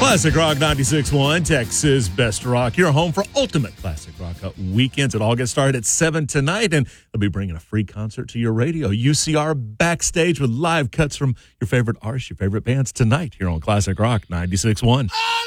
Classic Rock 96.1, Texas Best Rock, your home for ultimate classic rock weekends. It all gets started at 7 tonight, and they'll be bringing a free concert to your radio. UCR backstage with live cuts from your favorite artists, your favorite bands tonight here on Classic Rock 96.1.